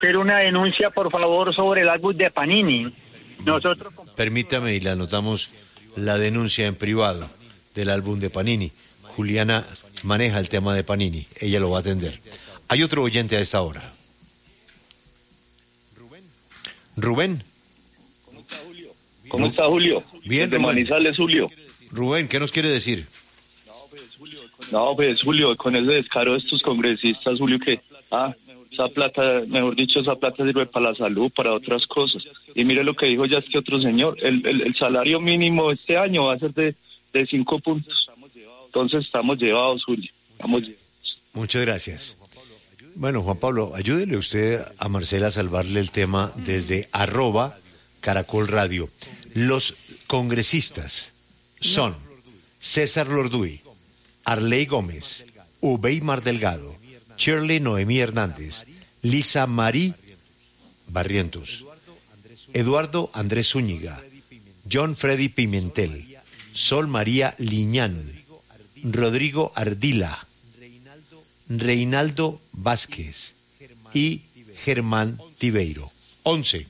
Pero una denuncia, por favor, sobre el álbum de Panini. Nosotros... Permítame y le anotamos la denuncia en privado del álbum de Panini. Juliana maneja el tema de Panini, ella lo va a atender. Hay otro oyente a esta hora. Rubén. ¿Cómo está Julio? Bien, de Manizales, Julio. Rubén, ¿qué nos quiere decir? No, pues Julio, con ese descaro de estos congresistas, Julio, que esa plata, mejor dicho, esa plata sirve para la salud, para otras cosas. Y mire lo que dijo ya este otro señor, el salario mínimo este año va a ser de 5 puntos. Entonces estamos llevados, Julio. Muchas gracias. Bueno, Juan Pablo, ayúdele usted a Marcela a salvarle el tema desde @Caracol Radio. Los congresistas son César Lorduy, Arley Gómez, Ubeymar Delgado, Shirley Noemí Hernández, Lisa Marí Barrientos, Eduardo Andrés Zúñiga, John Freddy Pimentel, Sol María Liñán, Rodrigo Ardila, Reinaldo Vázquez y Germán Tibeiro. 11.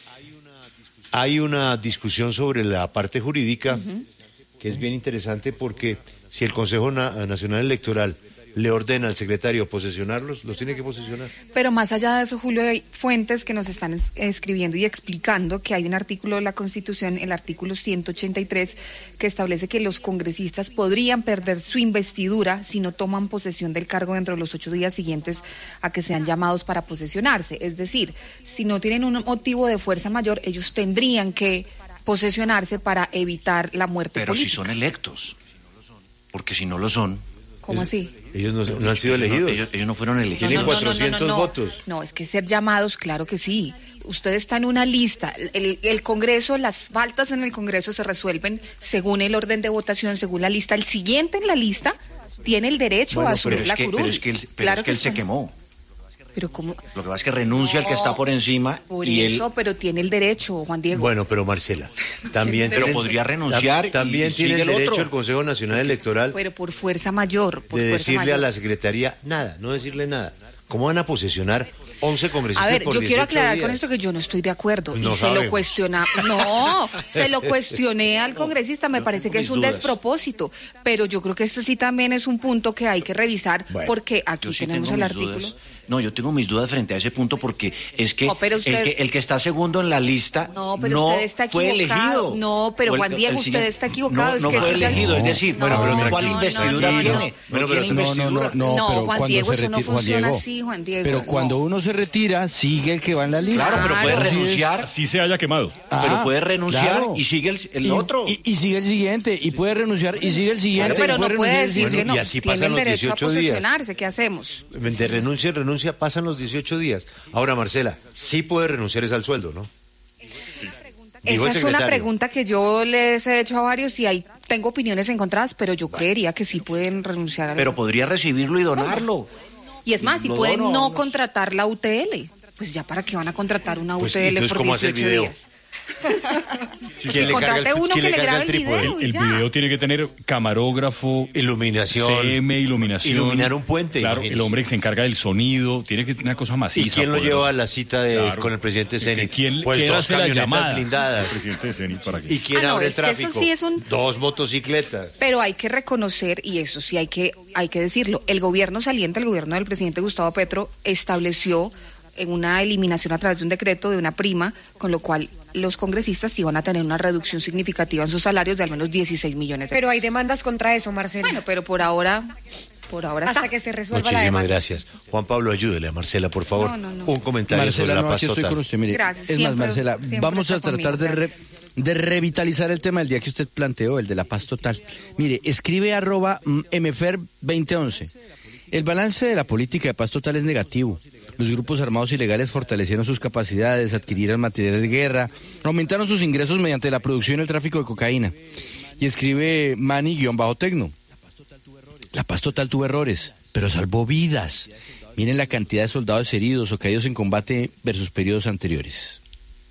Hay una discusión sobre la parte jurídica que es bien interesante porque si el Consejo Nacional Electoral le ordena al secretario posesionarlos, los tiene que posesionar. Pero más allá de eso, Julio, hay fuentes que nos están escribiendo y explicando que hay un artículo de la Constitución, el artículo 183, que establece que los congresistas podrían perder su investidura si no toman posesión del cargo dentro de los 8 días siguientes a que sean llamados para posesionarse. Es decir, si no tienen un motivo de fuerza mayor, ellos tendrían que posesionarse para evitar la muerte política. Pero si son electos, porque si no lo son... ¿Cómo así? Ellos no han sido elegidos. Ellos no fueron elegidos. Tienen 400 votos. No, es que ser llamados, claro que sí. Usted está en una lista. El Congreso, las faltas en el Congreso se resuelven según el orden de votación, según la lista. El siguiente en la lista tiene el derecho a asumir la curul. Pero es que él se quemó. Pero ¿cómo? Lo que pasa es que renuncia el que está por encima. Pero tiene el derecho, Juan Diego. Bueno, pero Marcela, también... pero podría renunciar también tiene el derecho el Consejo Nacional Electoral... Pero por fuerza mayor. De decirle a la Secretaría nada, no decirle nada. ¿Cómo van a posesionar 11 congresistas por 18 días? A ver, yo quiero aclarar días? Con esto que yo no estoy de acuerdo. No y sabemos. se lo cuestiona. No, se lo cuestioné al congresista. Me parece que es un despropósito. Pero yo creo que esto sí también es un punto que hay que revisar, porque aquí tenemos el artículo. No, yo tengo mis dudas frente a ese punto porque es que el que está segundo en la lista no usted está fue elegido. No, pero Juan Diego, usted está equivocado. No fue elegido, es decir, ¿cuál investidura tiene? No, Juan Diego, eso no funciona así, Juan Diego. Pero cuando uno se retira, sigue el que va en la lista. Claro, pero puede renunciar. Así se haya quemado. Pero puede renunciar y sigue el otro. Y sigue el siguiente, y puede renunciar y sigue el siguiente. Pero no puede decir que no. Y así tiene pasan el los derecho 18 a días. posesionarse. ¿Qué hacemos? De renuncia pasan los 18 días. Ahora, Marcela, sí puede renunciar es al sueldo, ¿no? Esa es una pregunta que yo les he hecho a varios y tengo opiniones encontradas, pero yo creería que sí pueden renunciar. Pero podría recibirlo y donarlo. Y es más, si pueden no contratar la UTL, pues ya para qué van a contratar una UTL por 18 días. ¿Quién le carga el trípode? El video tiene que tener camarógrafo, iluminación, CM, iluminación, iluminar un puente. Claro, el hombre que se encarga del sonido, tiene que tener una cosa maciza. ¿Y quién lo lleva a la cita con el presidente Ceni? ¿Quién dos hace la camionetas llamada blindadas. al presidente Ceni para qué? ¿Y quién abre el tráfico? Eso sí es 2 motocicletas. Pero hay que reconocer, y eso sí hay que decirlo, el gobierno saliente, el gobierno del presidente Gustavo Petro, estableció en una eliminación a través de un decreto de una prima, con lo cual los congresistas iban a tener una reducción significativa en sus salarios de al menos 16 millones de pesos. Pero hay demandas contra eso, Marcela. Bueno, pero por ahora hasta que se resuelva Muchísimas la demanda. gracias. Juan Pablo, ayúdele a Marcela, por favor. No. Un comentario Marcela, sobre la paz yo estoy total. con usted, mire. Gracias, es más, Marcela, vamos a está tratar conmigo, de revitalizar el tema del día que usted planteó, el de la paz total. Mire, escribe @mfer2011. El balance de la política de paz total es negativo. Los grupos armados ilegales fortalecieron sus capacidades, adquirieron materiales de guerra, aumentaron sus ingresos mediante la producción y el tráfico de cocaína. Y escribe Mani-Tecno. La paz total tuvo errores, pero salvó vidas. Miren la cantidad de soldados heridos o caídos en combate versus periodos anteriores.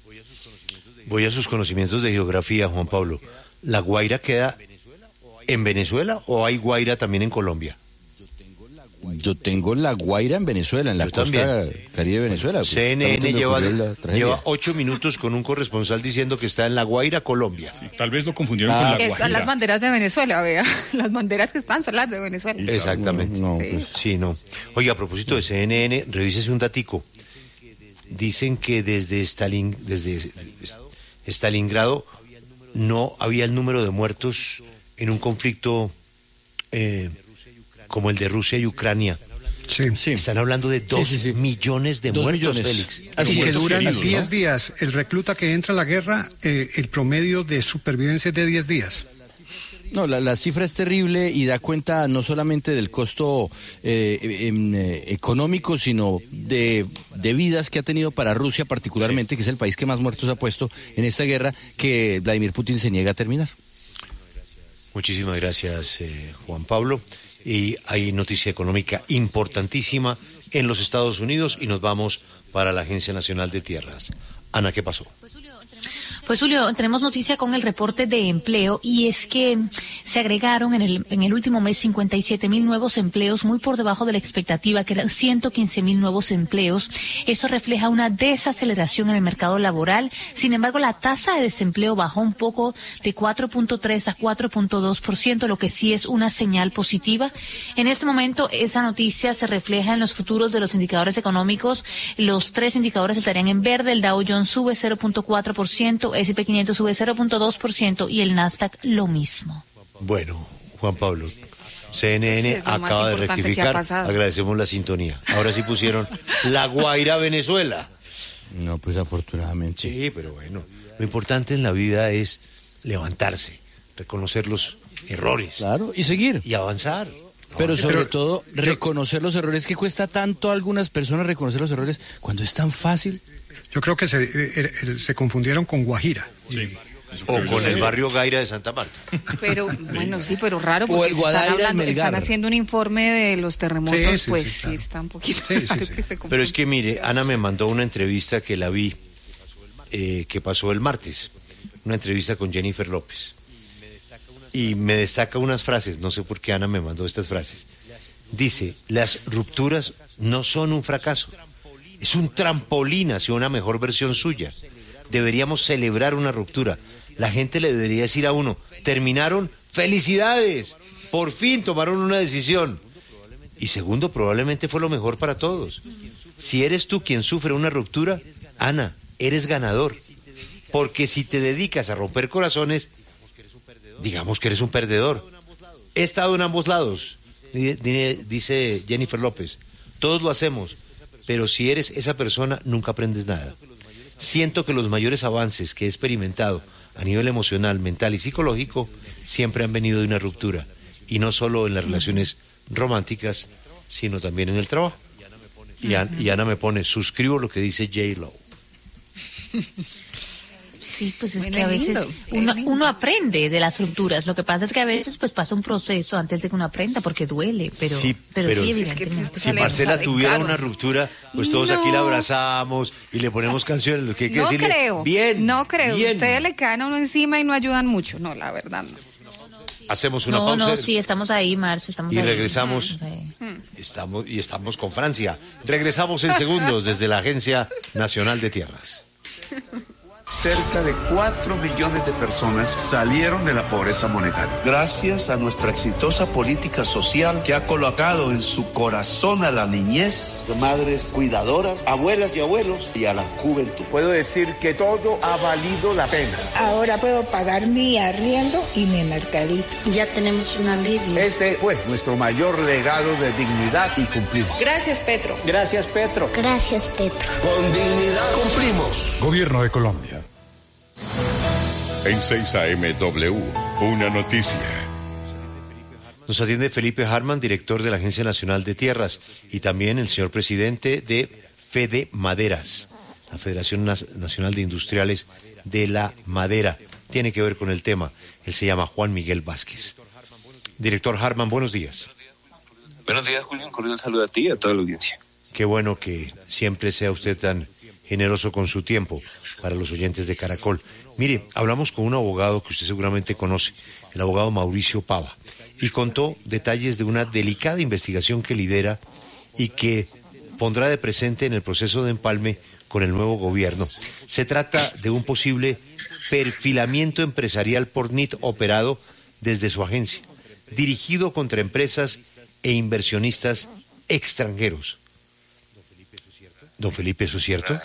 Voy a sus conocimientos de geografía, Juan Pablo. ¿La Guaira queda en Venezuela o hay Guaira también en Colombia? Yo tengo La Guaira en Venezuela, en la costa caribe de Venezuela. CNN lleva 8 minutos con un corresponsal diciendo que está en La Guaira, Colombia. Sí, tal vez lo confundieron con La Guajira. Están las banderas de Venezuela, vea. Las banderas que están son las de Venezuela. Exactamente. No, sí. Sí, no. Oye, a propósito de CNN, revísese un datico. Dicen que desde Stalingrado no había el número de muertos en un conflicto como el de Rusia y Ucrania. Sí. Están hablando de 2 millones de muertos, Félix. Así que duran heridos, 10 días. El recluta que entra a la guerra, el promedio de supervivencia es de 10 días. No, la cifra es terrible y da cuenta no solamente del costo económico, sino de vidas que ha tenido para Rusia particularmente, que es el país que más muertos ha puesto en esta guerra, que Vladimir Putin se niega a terminar. Muchísimas gracias, Juan Pablo. Y hay noticia económica importantísima en los Estados Unidos y nos vamos para la Agencia Nacional de Tierras. Ana, ¿qué pasó? Pues Julio, tenemos noticia con el reporte de empleo y es que se agregaron en el último mes 57,000 nuevos empleos, muy por debajo de la expectativa, que eran 115,000 nuevos empleos. Esto refleja una desaceleración en el mercado laboral. Sin embargo, la tasa de desempleo bajó un poco de 4.3 a 4.2%, lo que sí es una señal positiva. En este momento, esa noticia se refleja en los futuros de los indicadores económicos. Los 3 indicadores estarían en verde. El Dow Jones sube 0.4%, S&P 500 sube 0.2% y el Nasdaq lo mismo. Bueno, Juan Pablo, CNN acaba de rectificar, agradecemos la sintonía. Ahora sí pusieron La Guaira, Venezuela. No, pues afortunadamente. Sí, pero bueno, lo importante en la vida es levantarse, reconocer los errores. Claro, y seguir. Y avanzar. Pero sobre todo, reconocer los errores, que cuesta tanto a algunas personas reconocer los errores cuando es tan fácil. Yo creo que se confundieron con Guajira. Sí. O con el barrio Gaira de Santa Marta. Pero, bueno, sí, pero raro, porque están haciendo un informe de los terremotos, sí, está un poquito raro que se confundan. Pero es que mire, Ana me mandó una entrevista que la vi, que pasó el martes, una entrevista con Jennifer López. Y me destaca unas frases, no sé por qué Ana me mandó estas frases. Dice, las rupturas no son un fracaso. Es un trampolín hacia una mejor versión suya. Deberíamos celebrar una ruptura. La gente le debería decir a uno, terminaron, felicidades, por fin tomaron una decisión. Y segundo, probablemente fue lo mejor para todos. Si eres tú quien sufre una ruptura, Ana, eres ganador. Porque si te dedicas a romper corazones, digamos que eres un perdedor. He estado en ambos lados, dice Jennifer López. Todos lo hacemos. Pero si eres esa persona, nunca aprendes nada. Siento que los mayores avances que he experimentado a nivel emocional, mental y psicológico siempre han venido de una ruptura. Y no solo en las relaciones románticas, sino también en el trabajo. Y Ana me pone, suscribo lo que dice J-Lo. Sí, pues es que a veces uno aprende de las rupturas. Lo que pasa es que a veces pues pasa un proceso antes de que uno aprenda porque duele, pero sí evidentemente. Si Marcela tuviera una ruptura, pues todos aquí la abrazamos y le ponemos canciones. Lo que hay que decirle, no creo. Ustedes le caen a uno encima y no ayudan mucho. No, la verdad no. Hacemos una pausa. No, sí, estamos ahí, Marce, estamos ahí. Y regresamos. Estamos con Francia. Regresamos en segundos desde la Agencia Nacional de Tierras. Cerca de 4 millones de personas salieron de la pobreza monetaria. Gracias a nuestra exitosa política social que ha colocado en su corazón a la niñez, madres cuidadoras, abuelas y abuelos y a la juventud. Puedo decir que todo ha valido la pena. Ahora puedo pagar mi arriendo y mi mercadito. Ya tenemos un alivio. Ese fue nuestro mayor legado de dignidad y cumplimos. Gracias, Petro. Gracias, Petro. Gracias, Petro. Con dignidad cumplimos. Gobierno de Colombia. En 6 AM-W, una noticia. Nos atiende Felipe Harman, director de la Agencia Nacional de Tierras, y también el señor presidente de Fede Maderas, la Federación Nacional de Industriales de la Madera. Tiene que ver con el tema. Él se llama Juan Miguel Vázquez. Director Harman, buenos días. Buenos días, Julio. Un cordial saludo a ti y a toda la audiencia. Qué bueno que siempre sea usted tan generoso con su tiempo para los oyentes de Caracol. Mire, hablamos con un abogado que usted seguramente conoce, el abogado Mauricio Pava, y contó detalles de una delicada investigación que lidera y que pondrá de presente en el proceso de empalme con el nuevo gobierno. Se trata de un posible perfilamiento empresarial por NIT operado desde su agencia, dirigido contra empresas e inversionistas extranjeros. Don Felipe, ¿eso es cierto?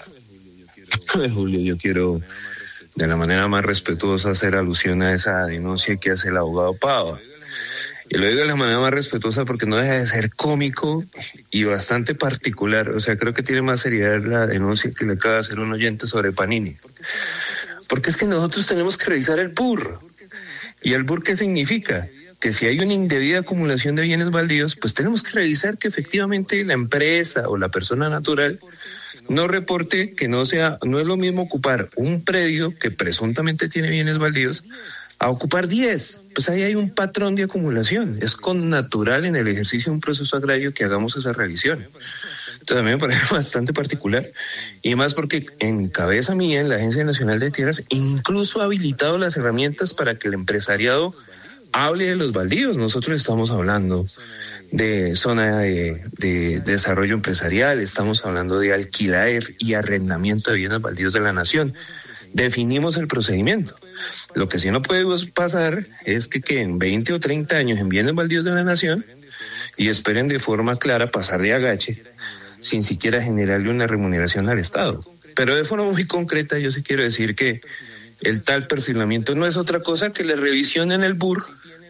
Julio, yo quiero de la manera más respetuosa hacer alusión a esa denuncia que hace el abogado Pava. Y lo digo de la manera más respetuosa porque no deja de ser cómico y bastante particular. O sea, creo que tiene más seriedad la denuncia que le acaba de hacer un oyente sobre Panini. Porque es que nosotros tenemos que revisar el BUR. ¿Y el BUR qué significa? Que si hay una indebida acumulación de bienes baldíos, pues tenemos que revisar que efectivamente la empresa o la persona natural no reporte que no es lo mismo ocupar un predio que presuntamente tiene bienes baldíos a ocupar 10. Pues ahí hay un patrón de acumulación. Es connatural en el ejercicio de un proceso agrario que hagamos esa revisión. Entonces a mí me parece bastante particular, y más porque en cabeza mía, en la Agencia Nacional de Tierras, incluso ha habilitado las herramientas para que el empresariado hable de los baldíos. Nosotros estamos hablando de zona de desarrollo empresarial, estamos hablando de alquiler y arrendamiento de bienes baldíos de la nación. Definimos el procedimiento. Lo que sí no puede pasar es que en 20 o 30 años en bienes baldíos de la nación y esperen de forma clara pasar de agache sin siquiera generarle una remuneración al Estado. Pero de forma muy concreta yo sí quiero decir que el tal perfilamiento no es otra cosa que la revisión en el BUR,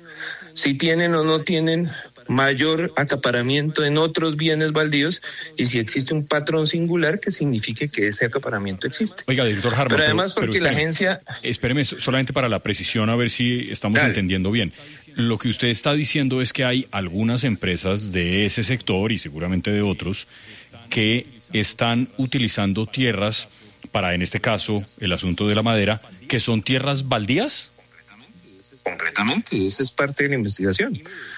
si tienen o no tienen mayor acaparamiento en otros bienes baldíos y si existe un patrón singular que signifique que ese acaparamiento existe. Oiga, director Harman, pero además porque la agencia... Espéreme, solamente para la precisión, a ver si estamos entendiendo bien. Lo que usted está diciendo es que hay algunas empresas de ese sector y seguramente de otros que están utilizando tierras para, en este caso, el asunto de la madera, que son tierras baldías. Completamente, esa es parte de la investigación.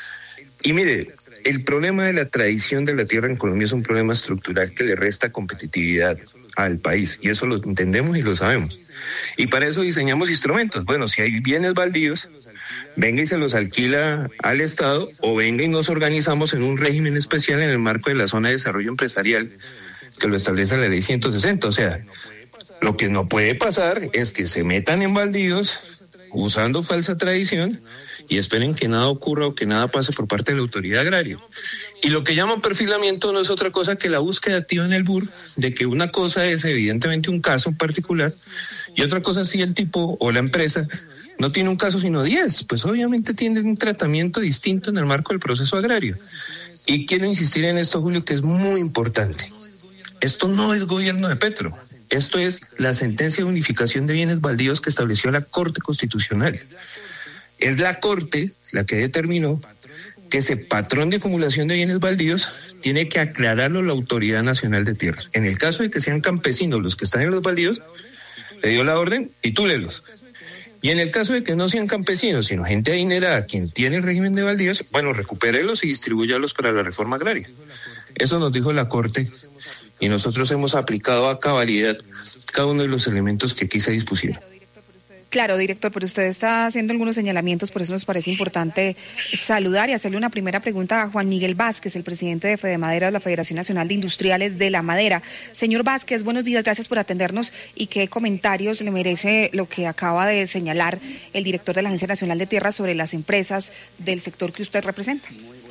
Y mire, el problema de la tradición de la tierra en Colombia es un problema estructural que le resta competitividad al país, y eso lo entendemos y lo sabemos. Y para eso diseñamos instrumentos. Bueno, si hay bienes baldíos, venga y se los alquila al Estado, o venga y nos organizamos en un régimen especial en el marco de la zona de desarrollo empresarial que lo establece la ley 160. O sea, lo que no puede pasar es que se metan en baldíos usando falsa tradición y esperen que nada ocurra o que nada pase por parte de la autoridad agraria. Y lo que llaman perfilamiento no es otra cosa que la búsqueda activa en el BUR de que una cosa es evidentemente un caso particular y otra cosa si el tipo o la empresa no tiene un caso sino 10, pues obviamente tienen un tratamiento distinto en el marco del proceso agrario. Y quiero insistir en esto, Julio, que es muy importante. Esto no es gobierno de Petro. Esto es la sentencia de unificación de bienes baldíos que estableció la Corte Constitucional. Es la Corte la que determinó que ese patrón de acumulación de bienes baldíos tiene que aclararlo la Autoridad Nacional de Tierras. En el caso de que sean campesinos los que están en los baldíos, le dio la orden, titúlelos. Y en el caso de que no sean campesinos, sino gente adinerada, quien tiene el régimen de baldíos, bueno, recupérelos y distribúyalos para la reforma agraria. Eso nos dijo la Corte y nosotros hemos aplicado a cabalidad cada uno de los elementos que aquí se dispusieron. Claro, director, pero usted está haciendo algunos señalamientos, por eso nos parece importante saludar y hacerle una primera pregunta a Juan Miguel Vázquez, el presidente de FEDEMADERA, la Federación Nacional de Industriales de la Madera. Señor Vázquez, buenos días, gracias por atendernos y qué comentarios le merece lo que acaba de señalar el director de la Agencia Nacional de Tierras sobre las empresas del sector que usted representa.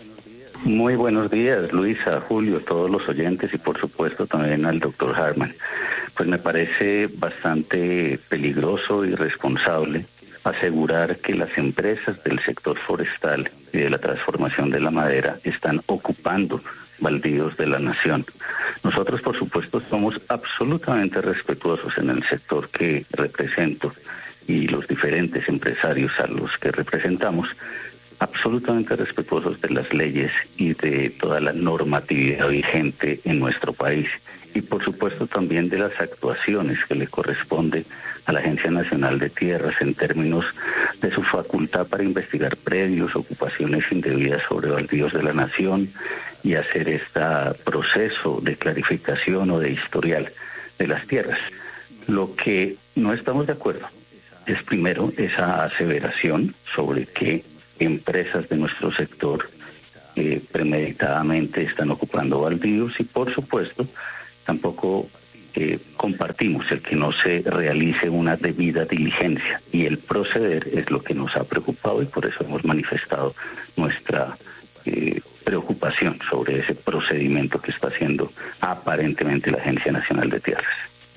Muy buenos días, Luisa, Julio, todos los oyentes y por supuesto también al doctor Harman. Pues me parece bastante peligroso y irresponsable asegurar que las empresas del sector forestal y de la transformación de la madera están ocupando baldíos de la nación. Nosotros, por supuesto, somos absolutamente respetuosos en el sector que represento y los diferentes empresarios a los que representamos, absolutamente respetuosos de las leyes y de toda la normatividad vigente en nuestro país. Y por supuesto también de las actuaciones que le corresponde a la Agencia Nacional de Tierras en términos de su facultad para investigar predios, ocupaciones indebidas sobre baldíos de la nación y hacer este proceso de clarificación o de historial de las tierras. Lo que no estamos de acuerdo es primero esa aseveración sobre que empresas de nuestro sector premeditadamente están ocupando baldíos y por supuesto tampoco compartimos el que no se realice una debida diligencia, y el proceder es lo que nos ha preocupado y por eso hemos manifestado nuestra preocupación sobre ese procedimiento que está haciendo aparentemente la Agencia Nacional de Tierras.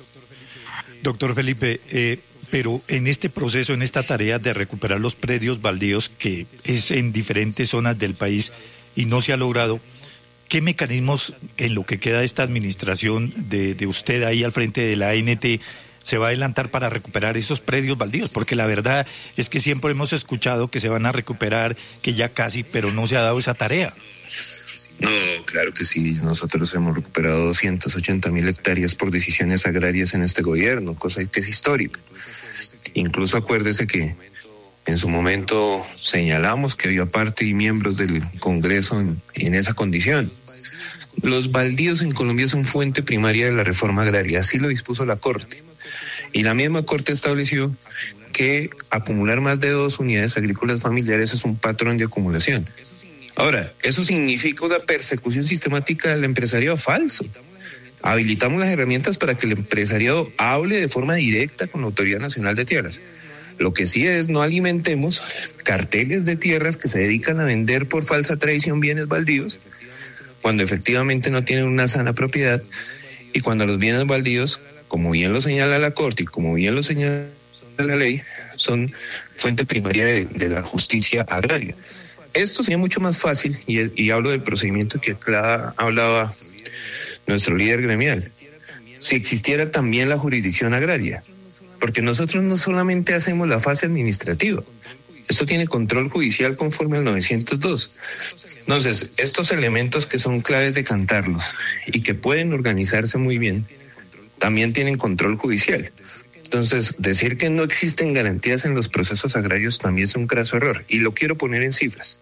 Doctor Felipe, pero en este proceso, en esta tarea de recuperar los predios baldíos, que es en diferentes zonas del país y no se ha logrado, ¿qué mecanismos en lo que queda de esta administración de usted ahí al frente de la ANT se va a adelantar para recuperar esos predios baldíos? Porque la verdad es que siempre hemos escuchado que se van a recuperar, que ya casi, pero no se ha dado esa tarea. No, claro que sí. Nosotros hemos recuperado 280.000 hectáreas por decisiones agrarias en este gobierno, cosa que es histórica. Incluso acuérdese que en su momento señalamos que había parte y miembros del Congreso en esa condición. Los baldíos en Colombia son fuente primaria de la reforma agraria, así lo dispuso la Corte. Y la misma Corte estableció que acumular más de 2 unidades agrícolas familiares es un patrón de acumulación. Ahora, ¿eso significa una persecución sistemática del empresariado? Falso. Habilitamos las herramientas para que el empresariado hable de forma directa con la Autoridad Nacional de Tierras. Lo que sí es, no alimentemos carteles de tierras que se dedican a vender por falsa tradición bienes baldíos, cuando efectivamente no tienen una sana propiedad, y cuando los bienes baldíos, como bien lo señala la Corte y como bien lo señala la ley, son fuente primaria de la justicia agraria. Esto sería mucho más fácil, y hablo del procedimiento que hablaba nuestro líder gremial, si existiera también la jurisdicción agraria, porque nosotros no solamente hacemos la fase administrativa, esto tiene control judicial conforme al 902. Entonces, estos elementos que son claves de cantarlos y que pueden organizarse muy bien, también tienen control judicial. Entonces, decir que no existen garantías en los procesos agrarios también es un craso error, y lo quiero poner en cifras.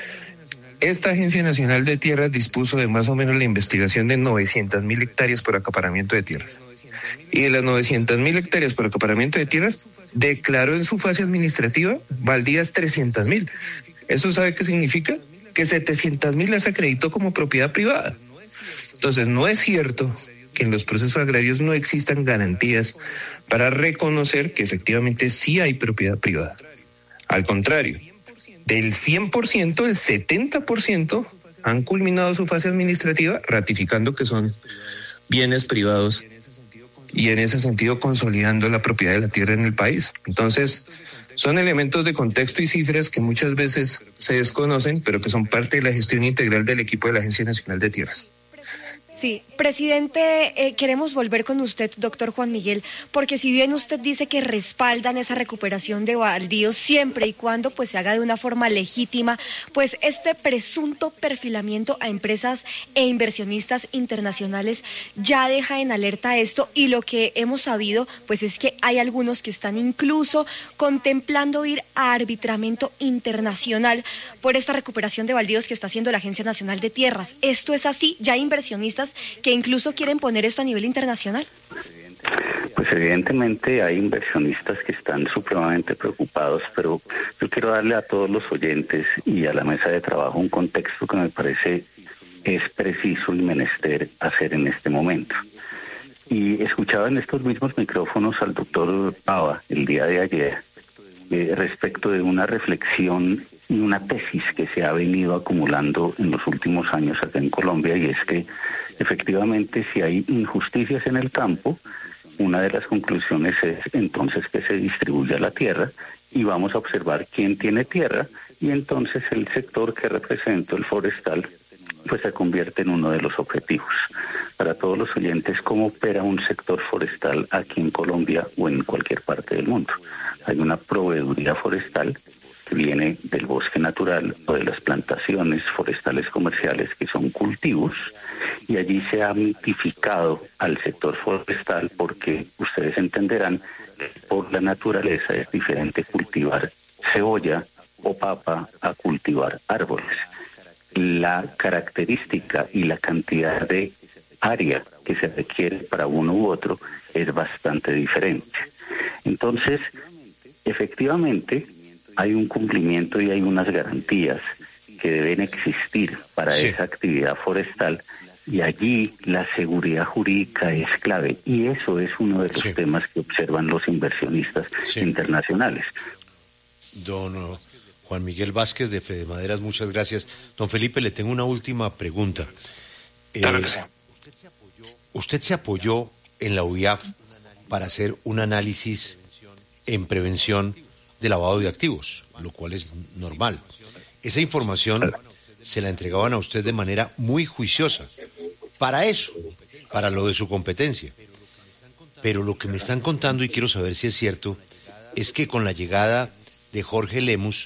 Esta Agencia Nacional de Tierras dispuso de más o menos la investigación de 900.000 hectáreas por acaparamiento de tierras. Y de las 900.000 hectáreas por acaparamiento de tierras, declaró en su fase administrativa baldías 300.000. ¿Eso sabe qué significa? Que 700.000 las acreditó como propiedad privada. Entonces, no es cierto que en los procesos agrarios no existan garantías para reconocer que efectivamente sí hay propiedad privada. Al contrario, del 100%, el 70% han culminado su fase administrativa ratificando que son bienes privados y en ese sentido consolidando la propiedad de la tierra en el país. Entonces, son elementos de contexto y cifras que muchas veces se desconocen, pero que son parte de la gestión integral del equipo de la Agencia Nacional de Tierras. Sí, presidente, queremos volver con usted, doctor Juan Miguel, porque si bien usted dice que respaldan esa recuperación de baldíos siempre y cuando pues se haga de una forma legítima, pues este presunto perfilamiento a empresas e inversionistas internacionales ya deja en alerta esto, y lo que hemos sabido pues es que hay algunos que están incluso contemplando ir a arbitramiento internacional por esta recuperación de baldíos que está haciendo la Agencia Nacional de Tierras. ¿Esto es así? ¿Ya hay inversionistas que incluso quieren poner esto a nivel internacional? Pues evidentemente hay inversionistas que están supremamente preocupados, pero yo quiero darle a todos los oyentes y a la mesa de trabajo un contexto que me parece es preciso y menester hacer en este momento. Y escuchaba en estos mismos micrófonos al doctor Pava el día de ayer respecto de una reflexión y una tesis que se ha venido acumulando en los últimos años acá en Colombia, y es que efectivamente si hay injusticias en el campo, una de las conclusiones es entonces que se distribuya la tierra y vamos a observar quién tiene tierra, y entonces el sector que represento, el forestal, pues se convierte en uno de los objetivos. Para todos los oyentes, ¿cómo opera un sector forestal aquí en Colombia o en cualquier parte del mundo? Hay una proveeduría forestal que viene del bosque natural o de las plantaciones forestales comerciales, que son cultivos, y allí se ha mitificado al sector forestal porque ustedes entenderán que por la naturaleza es diferente cultivar cebolla o papa a cultivar árboles. La característica y la cantidad de área que se requiere para uno u otro es bastante diferente. Entonces, efectivamente, hay un cumplimiento y hay unas garantías que deben existir para esa actividad forestal, y allí la seguridad jurídica es clave, y eso es uno de los temas que observan los inversionistas internacionales. Don Juan Miguel Vázquez de Fedemaderas, muchas gracias. Don Felipe, le tengo una última pregunta. Claro que sí. Usted se apoyó en la UIAF para hacer un análisis en prevención de lavado de activos, lo cual es normal. Esa información se la entregaban a usted de manera muy juiciosa, para eso, para lo de su competencia. Pero lo que me están contando, y quiero saber si es cierto, es que con la llegada de Jorge Lemus,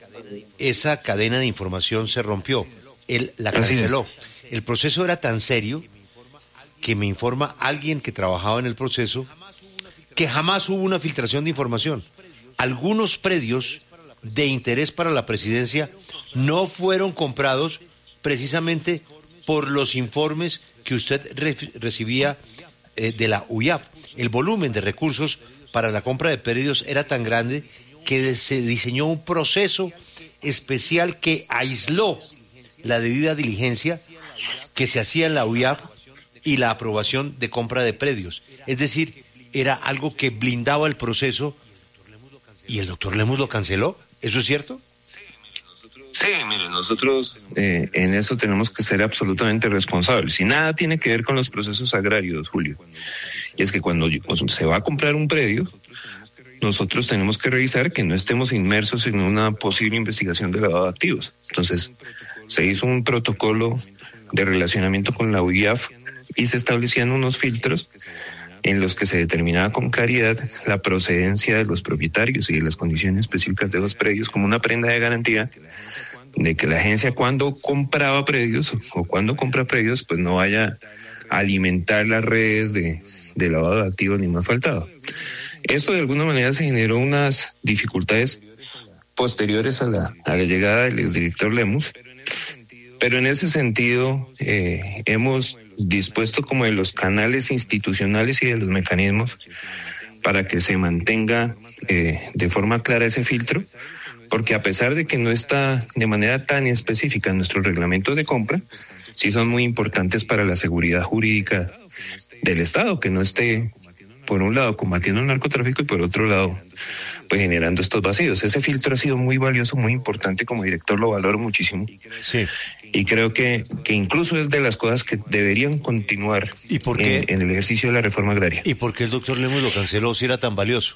esa cadena de información se rompió, él la canceló. El proceso era tan serio que me informa alguien que trabajaba en el proceso que jamás hubo una filtración de información. Algunos predios de interés para la presidencia no fueron comprados precisamente por los informes que usted recibía de la UIAF. El volumen de recursos para la compra de predios era tan grande que se diseñó un proceso especial que aisló la debida diligencia que se hacía en la UIAF y la aprobación de compra de predios. Es decir, era algo que blindaba el proceso, y el doctor Lemus lo canceló. ¿Eso es cierto? Sí, miren, nosotros en eso tenemos que ser absolutamente responsables. Y nada tiene que ver con los procesos agrarios, Julio. Y es que cuando se va a comprar un predio, nosotros tenemos que revisar que no estemos inmersos en una posible investigación de lavado de activos. Entonces, se hizo un protocolo de relacionamiento con la UIAF y se establecían unos filtros en los que se determinaba con claridad la procedencia de los propietarios y de las condiciones específicas de los predios como una prenda de garantía de que la agencia, cuando compraba predios o cuando compra predios, pues no vaya a alimentar las redes de lavado de activos ni más faltado. Eso de alguna manera se generó unas dificultades posteriores a la llegada del exdirector Lemus, pero en ese sentido hemos dispuesto como de los canales institucionales y de los mecanismos para que se mantenga de forma clara ese filtro, porque a pesar de que no está de manera tan específica en nuestros reglamentos de compra, sí son muy importantes para la seguridad jurídica del Estado, que no esté, por un lado, combatiendo el narcotráfico y por otro lado, pues generando estos vacíos. Ese filtro ha sido muy valioso, muy importante, como director lo valoro muchísimo. Sí. Y creo que incluso es de las cosas que deberían continuar en el ejercicio de la reforma agraria. ¿Y por qué el doctor Lemus lo canceló si era tan valioso?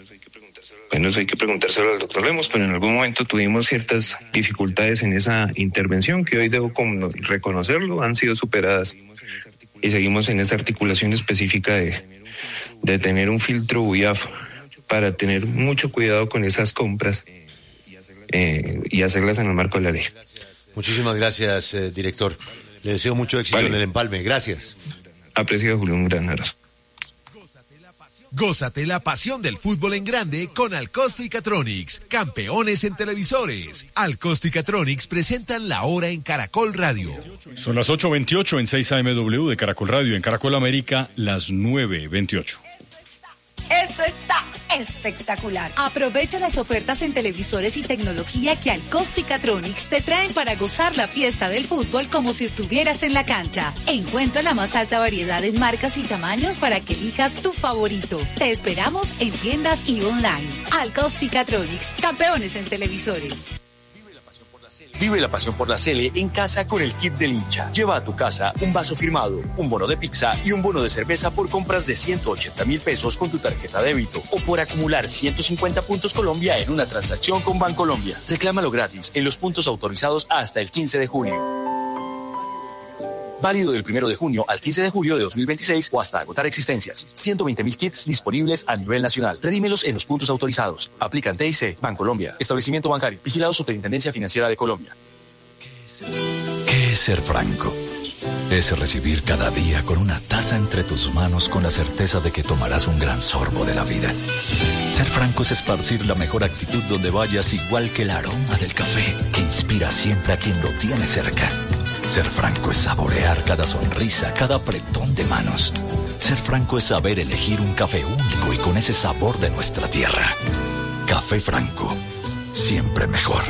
Bueno, eso hay que preguntárselo al doctor Lemus, pero en algún momento tuvimos ciertas dificultades en esa intervención que hoy debo reconocerlo, han sido superadas. Y seguimos en esa articulación específica de tener un filtro UIAF para tener mucho cuidado con esas compras y hacerlas en el marco de la ley. Muchísimas gracias, director. Le deseo mucho éxito en el empalme. Gracias. Aprecio, Julio, un gran abrazo. Gózate la pasión del fútbol en grande con Alcosto y Catronics, campeones en televisores. Alcosto y Catronics presentan La Hora en Caracol Radio. Son las 8:28 en 6 AMW de Caracol Radio. En Caracol América, las 9:28. Esto está espectacular. Aprovecha las ofertas en televisores y tecnología que Alcosto y Catronics te traen para gozar la fiesta del fútbol como si estuvieras en la cancha. Encuentra la más alta variedad en marcas y tamaños para que elijas tu favorito. Te esperamos en tiendas y online. Alcosto y Catronics, campeones en televisores. Vive la pasión por la Sele en casa con el kit del hincha. Lleva a tu casa un vaso firmado, un bono de pizza y un bono de cerveza por compras de 180,000 pesos con tu tarjeta débito o por acumular 150 puntos Colombia en una transacción con Bancolombia. Reclámalo gratis en los puntos autorizados hasta el 15 de junio. Válido del 1 de junio al 15 de julio de 2026 o hasta agotar existencias. 120,000 kits disponibles a nivel nacional. Redímelos en los puntos autorizados. Aplican TIC, Bancolombia, establecimiento bancario, vigilado Superintendencia Financiera de Colombia. ¿Qué es ser franco? Es recibir cada día con una taza entre tus manos con la certeza de que tomarás un gran sorbo de la vida. Ser franco es esparcir la mejor actitud donde vayas, igual que el aroma del café que inspira siempre a quien lo tiene cerca. Ser franco es saborear cada sonrisa, cada apretón de manos. Ser franco es saber elegir un café único y con ese sabor de nuestra tierra. Café Franco, siempre mejor.